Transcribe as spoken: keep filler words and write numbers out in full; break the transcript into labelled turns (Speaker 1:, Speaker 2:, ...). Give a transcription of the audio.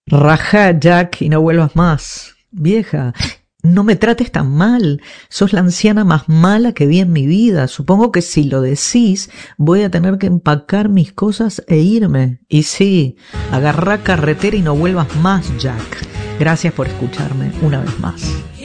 Speaker 1: Rajá, Jack, y no vuelvas más. Vieja, no me trates tan mal. Sos la anciana más mala que vi en mi vida. Supongo que si lo decís, voy a tener que empacar mis cosas e irme. Y sí, agarrá carretera y no vuelvas más, Jack. Gracias por escucharme una vez más.